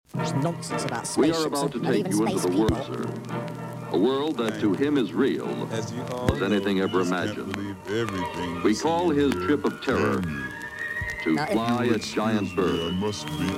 There's nonsense about We spaceships are about to and take even you into space the people. world, sir. A world that to him is real As you all as anything know, ever you just can't imagined. believe everything you We see call and his hear, trip of terror can you? to Now, if- fly a Excuse giant me, I bird. must be